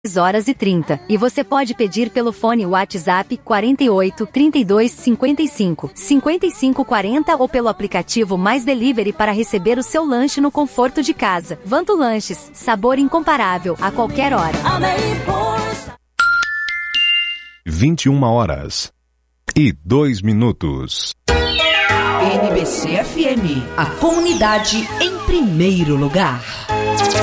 6h30, e você pode pedir pelo fone WhatsApp 48 32 55 55 40 ou pelo aplicativo Mais Delivery para receber o seu lanche no conforto de casa. Vanto Lanches, sabor incomparável a qualquer hora. 21h02. NBC FM, a comunidade em primeiro lugar.